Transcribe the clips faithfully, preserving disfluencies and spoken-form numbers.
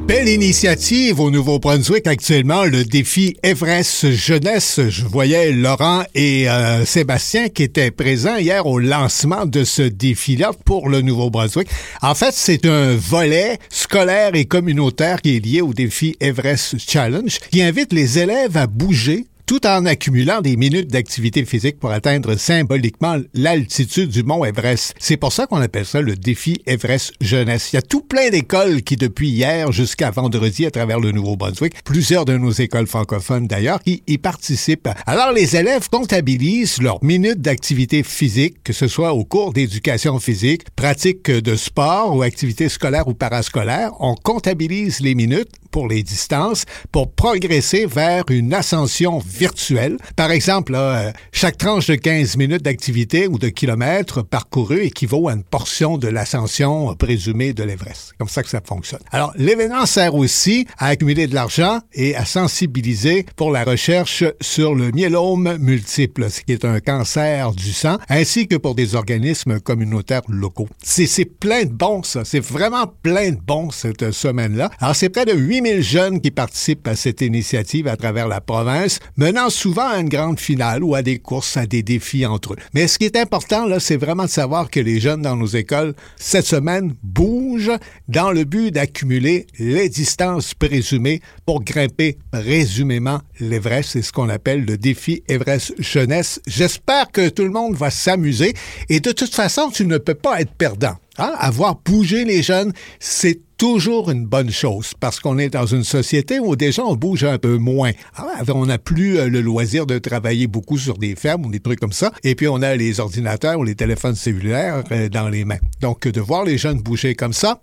Belle initiative au Nouveau-Brunswick actuellement, le défi Everest Jeunesse. Je voyais Laurent et euh, Sébastien qui étaient présents hier au lancement de ce défi-là pour le Nouveau-Brunswick. En fait, c'est un volet scolaire et communautaire qui est lié au défi Everest Challenge qui invite les élèves à bouger tout en accumulant des minutes d'activité physique pour atteindre symboliquement l'altitude du mont Everest. C'est pour ça qu'on appelle ça le défi Everest Jeunesse. Il y a tout plein d'écoles qui, depuis hier jusqu'à vendredi, à travers le Nouveau-Brunswick, plusieurs de nos écoles francophones d'ailleurs, qui y participent. Alors, les élèves comptabilisent leurs minutes d'activité physique, que ce soit au cours d'éducation physique, pratique de sport ou activités scolaires ou parascolaires. On comptabilise les minutes pour les distances pour progresser vers une ascension virtuelle. Par exemple, là, chaque tranche de quinze minutes d'activité ou de kilomètres parcourus équivaut à une portion de l'ascension présumée de l'Everest. C'est comme ça que ça fonctionne. Alors, l'événement sert aussi à accumuler de l'argent et à sensibiliser pour la recherche sur le myélome multiple, ce qui est un cancer du sang, ainsi que pour des organismes communautaires locaux. C'est, c'est plein de bons, ça. C'est vraiment plein de bons, cette semaine-là. Alors, c'est près de huit mille jeunes qui participent à cette initiative à travers la province, menant souvent à une grande finale ou à des courses, à des défis entre eux. Mais ce qui est important, là, c'est vraiment de savoir que les jeunes dans nos écoles, cette semaine, bougent dans le but d'accumuler les distances présumées pour grimper présumément l'Everest. C'est ce qu'on appelle le défi Everest Jeunesse. J'espère que tout le monde va s'amuser et de toute façon, tu ne peux pas être perdant. Hein? Avoir bougé les jeunes, c'est toujours une bonne chose parce qu'on est dans une société où déjà on bouge un peu moins. Ah, on n'a plus euh, le loisir de travailler beaucoup sur des fermes ou des trucs comme ça. Et puis on a les ordinateurs ou les téléphones cellulaires euh, dans les mains. Donc de voir les jeunes bouger comme ça,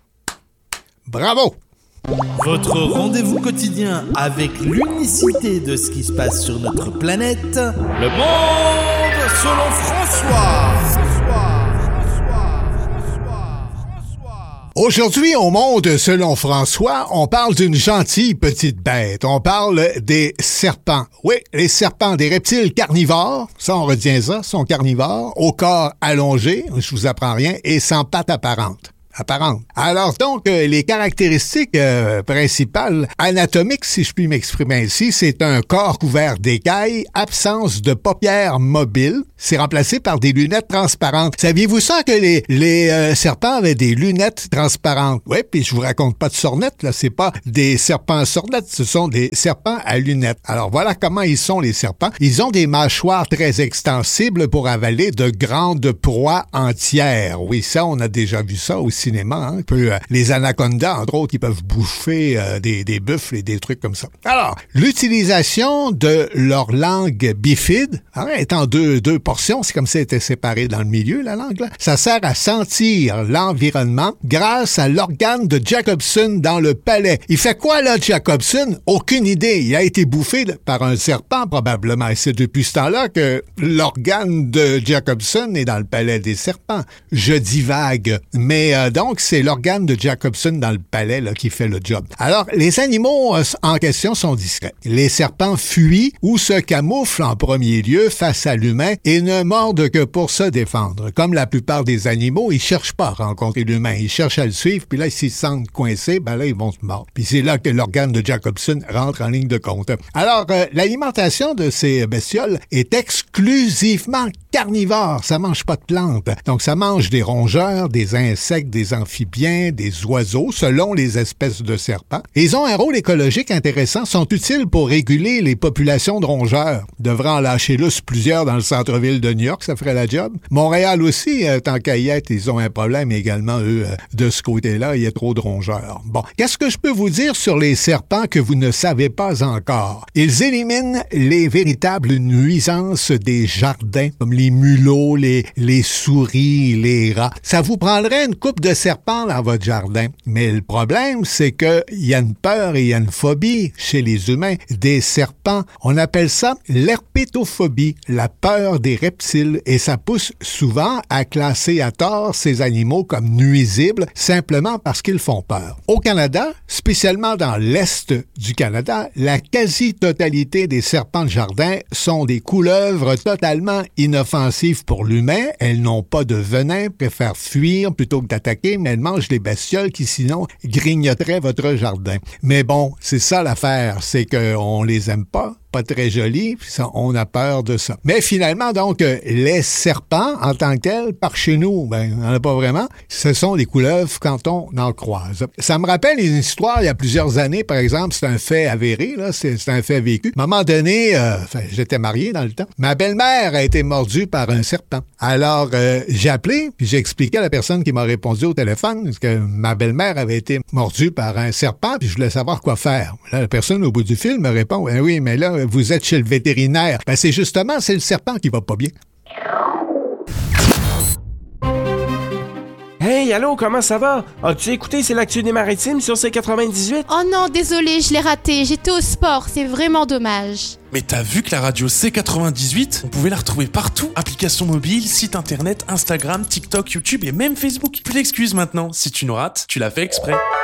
bravo! Votre rendez-vous quotidien avec l'unicité de ce qui se passe sur notre planète, le monde selon François. Aujourd'hui, au Monde selon François, on parle d'une gentille petite bête. On parle des serpents. Oui, les serpents, des reptiles carnivores, ça on retient ça, sont carnivores, au corps allongé, je vous apprends rien, et sans pattes apparentes. Apparente. Alors donc, euh, les caractéristiques euh, principales anatomiques, si je puis m'exprimer ainsi, c'est un corps couvert d'écailles, absence de paupières mobiles. C'est remplacé par des lunettes transparentes. Saviez-vous ça que les, les euh, serpents avaient des lunettes transparentes? Oui, puis je vous raconte pas de sornettes, là. C'est pas des serpents à sornettes, ce sont des serpents à lunettes. Alors voilà comment ils sont, les serpents. Ils ont des mâchoires très extensibles pour avaler de grandes proies entières. Oui, ça, on a déjà vu ça aussi. Cinéma, hein, peu, euh, les anacondas, entre autres, qui peuvent bouffer euh, des, des buffles et des trucs comme ça. Alors, l'utilisation de leur langue bifide, hein, étant deux, deux portions, c'est comme si elle était séparée dans le milieu, la langue, là, ça sert à sentir l'environnement grâce à l'organe de Jacobson dans le palais. Il fait quoi, là, Jacobson? Aucune idée. Il a été bouffé par un serpent, probablement. Et c'est depuis ce temps-là que l'organe de Jacobson est dans le palais des serpents. Je divague. Mais euh, donc, c'est l'organe de Jacobson dans le palais là, qui fait le job. Alors, les animaux euh, en question sont discrets. Les serpents fuient ou se camouflent en premier lieu face à l'humain et ne mordent que pour se défendre. Comme la plupart des animaux, ils cherchent pas à rencontrer l'humain. Ils cherchent à le suivre, puis là, s'ils se sentent coincés, ben là, ils vont se mordre. Puis c'est là que l'organe de Jacobson rentre en ligne de compte. Alors, euh, l'alimentation de ces bestioles est exclusivement carnivore. Ça mange pas de plantes. Donc, ça mange des rongeurs, des insectes, des des amphibiens, des oiseaux, selon les espèces de serpents. Et ils ont un rôle écologique intéressant, sont utiles pour réguler les populations de rongeurs. Devraient en lâcher lousse plusieurs dans le centre-ville de New York, ça ferait la job. Montréal aussi, euh, tant qu'à y être, ils ont un problème également, eux, euh, de ce côté-là, il y a trop de rongeurs. Bon, qu'est-ce que je peux vous dire sur les serpents que vous ne savez pas encore? Ils éliminent les véritables nuisances des jardins, comme les mulots, les, les souris, les rats. Ça vous prendrait une coupe de serpents dans votre jardin. Mais le problème, c'est qu'il y a une peur et il y a une phobie chez les humains des serpents. On appelle ça l'herpétophobie, la peur des reptiles. Et ça pousse souvent à classer à tort ces animaux comme nuisibles simplement parce qu'ils font peur. Au Canada, spécialement dans l'est du Canada, la quasi-totalité des serpents de jardin sont des couleuvres totalement inoffensives pour l'humain. Elles n'ont pas de venin, préfèrent fuir plutôt que d'attaquer attaquer, mais elle mange les bestioles qui, sinon, grignoteraient votre jardin. Mais bon, c'est ça l'affaire, c'est qu'on les aime pas. Pas très joli, puis ça, on a peur de ça. Mais finalement, donc, les serpents, en tant que tels, par chez nous, ben, on n'en a pas vraiment. Ce sont des couleuvres quand on en croise. Ça me rappelle une histoire il y a plusieurs années, par exemple, c'est un fait avéré, là, c'est, c'est un fait vécu. À un moment donné, euh, enfin, j'étais marié dans le temps, ma belle-mère a été mordue par un serpent. Alors, euh, j'ai appelé, puis j'ai expliqué à la personne qui m'a répondu au téléphone que ma belle-mère avait été mordue par un serpent, puis je voulais savoir quoi faire. Là, la personne au bout du fil me répond, ben oui, mais là, vous êtes chez le vétérinaire. Ben c'est justement, c'est le serpent qui va pas bien. Hey, allô, comment ça va? As-tu écouté C'est l'actu des maritimes sur C quatre-vingt-dix-huit? Oh non, désolé, je l'ai raté. J'étais au sport, c'est vraiment dommage. Mais t'as vu que la radio C quatre-vingt-dix-huit, on pouvait la retrouver partout? Application mobile, site internet, Instagram, TikTok, YouTube et même Facebook. Plus d'excuses maintenant. Si tu nous rates, tu l'as fait exprès.